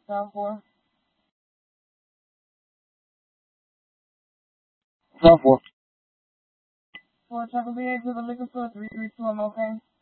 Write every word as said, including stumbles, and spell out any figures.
Down four. Down four. Four, check with the eight to the liquor store, three three two, I'm okay.